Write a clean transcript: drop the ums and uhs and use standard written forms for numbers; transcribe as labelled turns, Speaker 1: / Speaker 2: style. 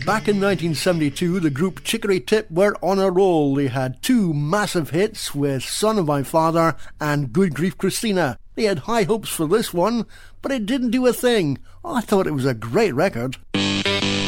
Speaker 1: Back in 1972, the group Chicory Tip were on a roll. They had two massive hits with Son of My Father and Good Grief Christina. They had high hopes for this one, but it didn't do a thing. I thought it was a great record.